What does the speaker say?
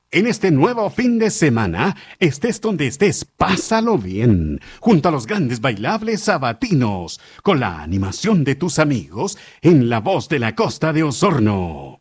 En este nuevo fin de semana, estés donde estés, pásalo bien, junto a los grandes bailables sabatinos, con la animación de tus amigos en La Voz de la Costa de Osorno.